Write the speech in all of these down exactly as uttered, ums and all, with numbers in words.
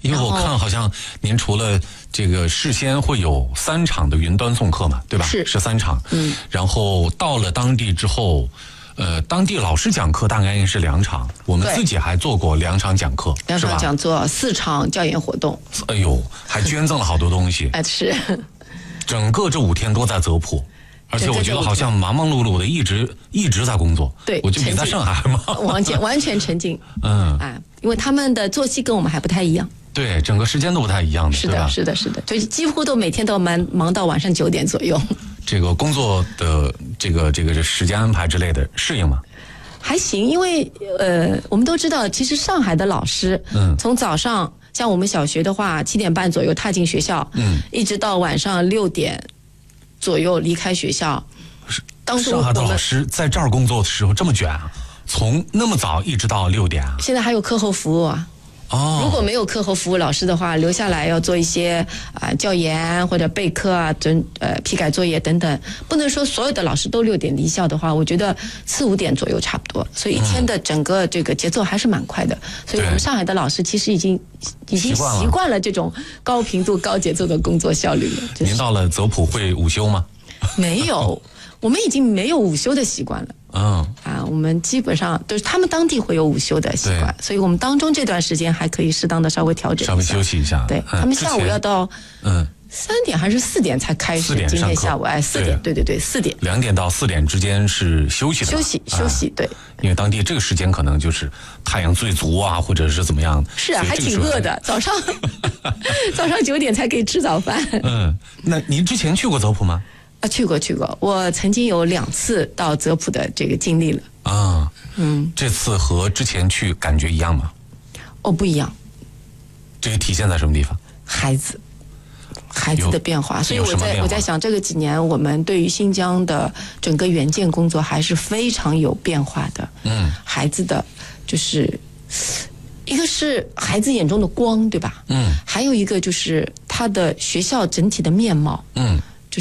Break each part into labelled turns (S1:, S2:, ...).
S1: 因为我看好像您除了这个事先会有三场的云端送课嘛，对吧？
S2: 是
S1: 是三场。
S2: 嗯，
S1: 然后到了当地之后，呃，当地老师讲课大概是两场，我们自己还做过两场讲课，
S2: 两场讲座，四场教研活动。
S1: 哎呦，还捐赠了好多东西。
S2: 哎，是。
S1: 整个这五天都在泽普。而且我觉得好像忙忙碌碌的，一直一直在工作。
S2: 对，
S1: 我就比在上海嘛，
S2: 完全完全沉浸。
S1: 嗯，
S2: 啊，因为他们的作息跟我们还不太一样。
S1: 对，整个时间都不太一样的，
S2: 是的，是的，是的，就几乎都每天都忙忙到晚上九点左右。
S1: 这个工作的这个这个时间安排之类的适应吗？
S2: 还行，因为呃，我们都知道，其实上海的老师，嗯，从早上像我们小学的话，七点半左右踏进学校，嗯，一直到晚上六点左右离开学校。当初
S1: 上海的老师在这儿工作的时候这么卷啊，从那么早一直到六点啊。
S2: 现在还有课后服务啊。哦，如果没有课后服务老师的话，留下来要做一些啊、呃、教研或者备课啊、准呃批改作业等等，不能说所有的老师都六点离校的话，我觉得四五点左右差不多。所以一天的整个这个节奏还是蛮快的。所以我们上海的老师其实已经已经习惯了这种高频度、高节奏的工作效率了。就是、
S1: 您到了泽普会午休吗？
S2: 没有。我们已经没有午休的习惯了。嗯啊，我们基本上都是他们当地会有午休的习惯，所以我们当中这段时间还可以适当的稍微调整一下，
S1: 稍微休息一下。
S2: 对、嗯、他们下午要到嗯三点还是四点才开始，今天下午哎四点，对对对四点，
S1: 两点到四点之间是休息的，
S2: 休息休息、啊、对，
S1: 因为当地这个时间可能就是太阳最足啊，或者是怎么样。
S2: 是啊，还挺饿的，早上早上九点才可以吃早饭。
S1: 嗯，那您之前去过泽普吗？
S2: 啊，去过去过，我曾经有两次到泽普的这个经历了。
S1: 啊，嗯，这次和之前去感觉一样吗？
S2: 哦，不一样。
S1: 这个体现在什么地方？
S2: 孩子，孩子的变化。所以我在我在想，这个几年我们对于新疆的整个援建工作还是非常有变化的。嗯，孩子的就是一个是孩子眼中的光，对吧？嗯，还有一个就是他的学校整体的面貌。嗯，就是。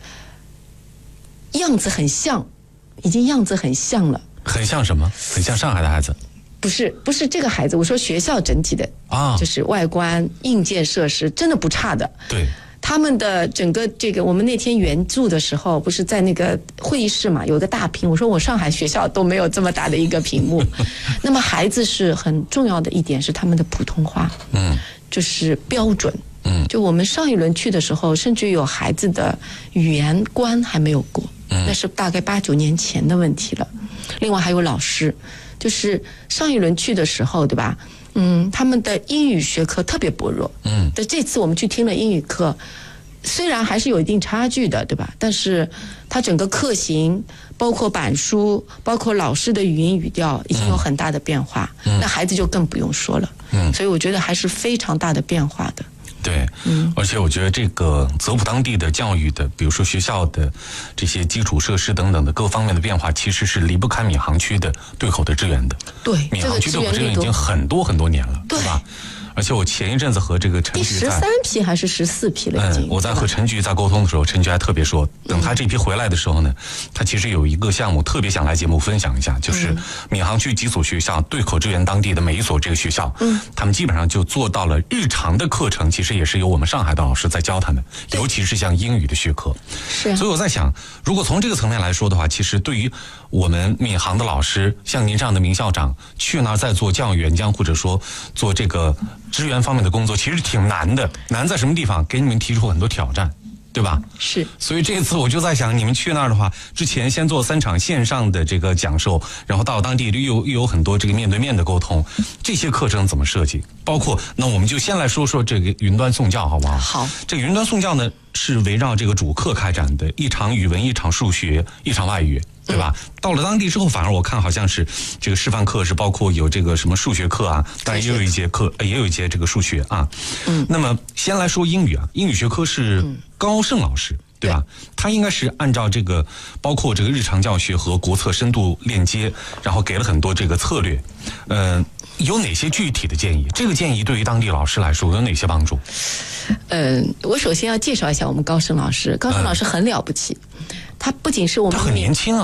S2: 样子很像，已经样子很像了。
S1: 很像什么？很像上海的孩子？
S2: 不是，不是这个孩子，我说学校整体的啊，就是外观、硬件设施真的不差的。
S1: 对，
S2: 他们的整个这个，我们那天援助的时候，不是在那个会议室嘛，有个大屏。我说我上海学校都没有这么大的一个屏幕。那么孩子是很重要的一点是他们的普通话，嗯，就是标准。嗯，就我们上一轮去的时候，甚至有孩子的语言关还没有过。那是大概八九年前的问题了。另外还有老师，就是上一轮去的时候，对吧？嗯，他们的英语学科特别薄弱。嗯，但这次我们去听了英语课，虽然还是有一定差距的，对吧？但是它整个课型，包括板书，包括老师的语音语调，已经有很大的变化。嗯，那孩子就更不用说了。嗯，所以我觉得还是非常大的变化的。
S1: 对，嗯，而且我觉得这个泽普当地的教育的，比如说学校的这些基础设施等等的各方面的变化，其实是离不开闵行区的对口的支援的。
S2: 对，
S1: 闵行区对口支援已经很多很多年了，
S2: 对
S1: 吧？而且我前一阵子和这个陈局在
S2: 第十三批还是十四批了已经。
S1: 嗯，我在和陈局在沟通的时候，陈局还特别说，等他这批回来的时候呢，他其实有一个项目特别想来节目分享一下，就是闵行区几所学校对口支援当地的每一所这个学校，嗯，他们基本上就做到了日常的课程，其实也是由我们上海的老师在教他们，尤其是像英语的学科。
S2: 是、啊。
S1: 所以我在想，如果从这个层面来说的话，其实对于我们闵行的老师，像您这样的闵校长去那儿再做教育援疆，或者说做这个支援方面的工作，其实挺难的。难在什么地方？给你们提出很多挑战，对吧？
S2: 是。
S1: 所以这次我就在想，你们去那儿的话，之前先做三场线上的这个讲授，然后到当地又又有很多这个面对面的沟通，这些课程怎么设计？包括那我们就先来说说这个云端送教，好不好？
S2: 好。
S1: 这个云端送教呢，是围绕这个主课开展的，一场语文，一场数学，一场外语。对吧？到了当地之后，反而我看好像是这个示范课是包括有这个什么数学课啊，当然也有一节课，也有一节这个数学啊。嗯。那么先来说英语啊，英语学科是高盛老师，嗯、对吧？他应该是按照这个包括这个日常教学和国策深度链接，然后给了很多这个策略。嗯、呃，有哪些具体的建议？这个建议对于当地老师来说有哪些帮助？
S2: 嗯，我首先要介绍一下我们高盛老师。高盛老师很了不起。嗯，他不仅是我们
S1: 他很年轻啊，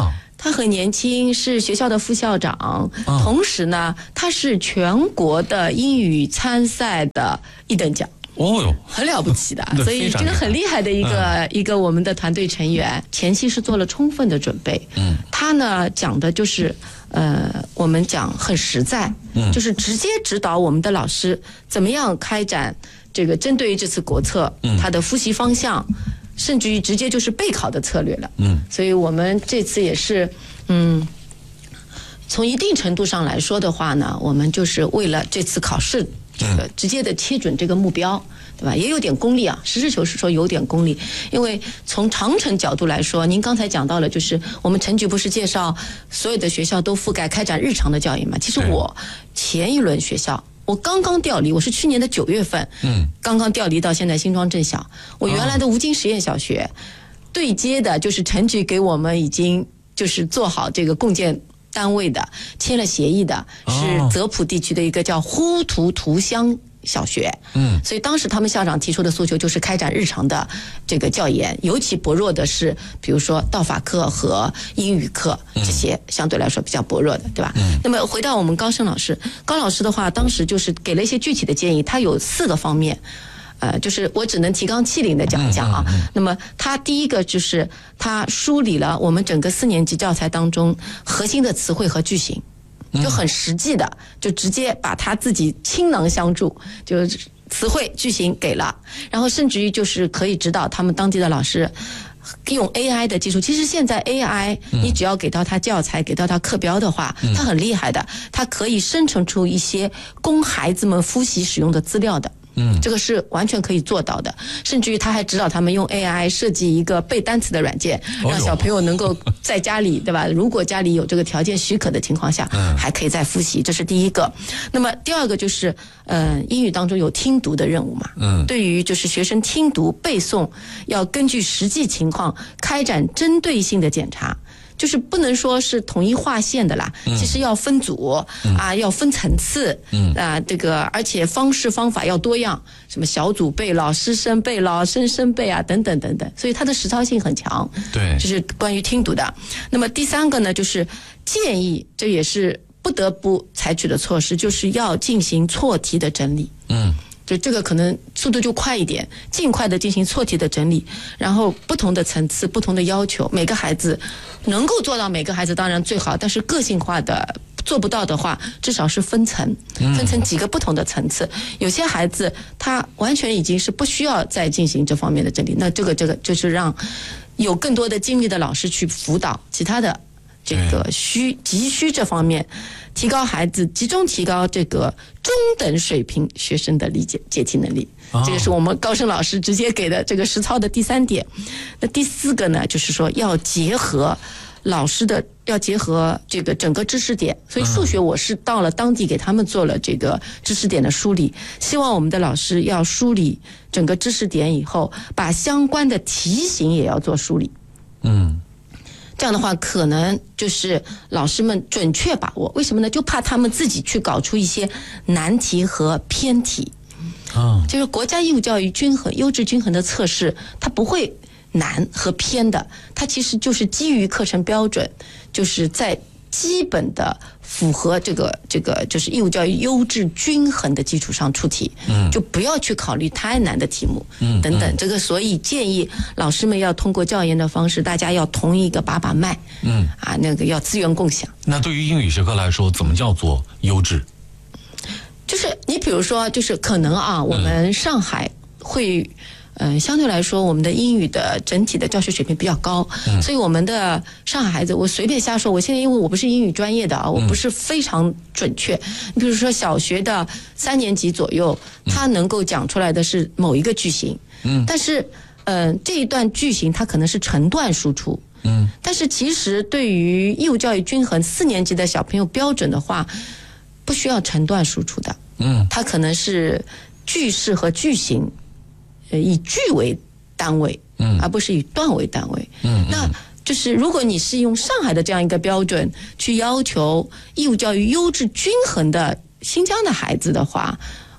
S2: 他很年轻，是学校的副校长，哦、同时呢，他是全国的英语参赛的一等奖。
S1: 哦哟，
S2: 很了不起的，所以这个很厉害的一个、嗯、一个我们的团队成员，前期是做了充分的准备。嗯，他呢讲的就是呃，我们讲很实在，嗯，就是直接指导我们的老师怎么样开展这个针对于这次国测，嗯，他的复习方向。甚至于直接就是备考的策略了，嗯，所以我们这次也是，嗯，从一定程度上来说的话呢，我们就是为了这次考试这个直接的切准这个目标，对吧？也有点功利啊，实事求是说有点功利，因为从长程角度来说，您刚才讲到了，就是我们陈局不是介绍所有的学校都覆盖开展日常的教育嘛？其实我前一轮学校。我刚刚调离，我是去年的九月份，嗯，刚刚调离到现在新庄镇小。我原来的吴京实验小学，对接的就是陈局给我们已经就是做好这个共建单位的，签了协议的，是泽普地区的一个叫呼图图乡小学，嗯，所以当时他们校长提出的诉求就是开展日常的这个教研，尤其薄弱的是，比如说道法课和英语课这些相对来说比较薄弱的，对吧？嗯。那么回到我们高升老师，高老师的话，当时就是给了一些具体的建议，他有四个方面，呃，就是我只能提纲挈领的讲一讲啊。嗯嗯嗯那么他第一个就是他梳理了我们整个四年级教材当中核心的词汇和句型。就很实际的，就直接把他自己倾囊相助，就词汇句型给了，然后甚至于就是可以指导他们当地的老师用 A I 的技术。其实现在 A I 你只要给到他教材，给到他课标的话，他很厉害的，他可以生成出一些供孩子们复习使用的资料的。嗯，这个是完全可以做到的，甚至于他还指导他们用 A I 设计一个背单词的软件，让小朋友能够在家里，对吧？如果家里有这个条件许可的情况下，还可以再复习，这是第一个。那么第二个就是，呃，英语当中有听读的任务嘛？嗯，对于就是学生听读背诵，要根据实际情况开展针对性的检查。就是不能说是统一划线的啦，其实要分组、嗯、啊，要分层次，嗯啊，这个而且方式方法要多样，什么小组背老师生背老生生背啊，等等等等，所以它的实操性很强。
S1: 对，
S2: 这是关于听读的。那么第三个呢，就是建议，这也是不得不采取的措施，就是要进行错题的整理。嗯。就这个可能速度就快一点，尽快的进行错题的整理，然后不同的层次、不同的要求，每个孩子能够做到，每个孩子当然最好，但是个性化的做不到的话，至少是分层，分成几个不同的层次。有些孩子他完全已经是不需要再进行这方面的整理，那这个这个就是让有更多的精力的老师去辅导其他的这个需急需这方面。提高孩子，集中提高这个中等水平学生的理解解题能力，这个是我们高升老师直接给的这个实操的第三点。那第四个呢，就是说要结合老师的，要结合这个整个知识点。所以数学我是到了当地给他们做了这个知识点的梳理，希望我们的老师要梳理整个知识点以后，把相关的题型也要做梳理。嗯。这样的话，可能就是老师们准确把握。为什么呢？就怕他们自己去搞出一些难题和偏题。啊，就是国家义务教育均衡、优质均衡的测试，它不会难和偏的，它其实就是基于课程标准，就是在基本的符合这个这个就是义务教育优质均衡的基础上出题，嗯，就不要去考虑太难的题目，嗯，等等。这个所以建议老师们要通过教研的方式，大家要同一个把把脉，嗯，啊，那个要资源共享。
S1: 那对于英语学科来说，怎么叫做优质？
S2: 就是你比如说，就是可能啊，我们上海会。嗯，相对来说，我们的英语的整体的教学水平比较高，嗯、所以我们的上海孩子，我随便瞎说。我现在因为我不是英语专业的啊，我不是非常准确。你比如说小学的三年级左右，他能够讲出来的是某一个句型，嗯，但是嗯、呃，这一段句型它可能是成段输出，嗯，但是其实对于义务教育均衡四年级的小朋友标准的话，不需要成段输出的，嗯，它可能是句式和句型。以句为单位，嗯，而不是以段为单位，嗯，那就是如果你是用上海的这样一个标准去要求义务教育优质均衡的新疆的孩子的话，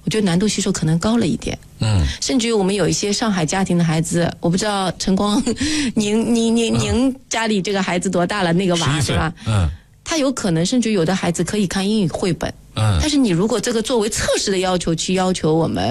S2: 我觉得难度系数可能高了一点。
S1: 嗯，
S2: 甚至于我们有一些上海家庭的孩子，我不知道陈光，您您您您家里这个孩子多大了？那个娃是吧？
S1: 嗯，
S2: 他有可能甚至有的孩子可以看英语绘本。嗯，但是你如果这个作为测试的要求去要求我们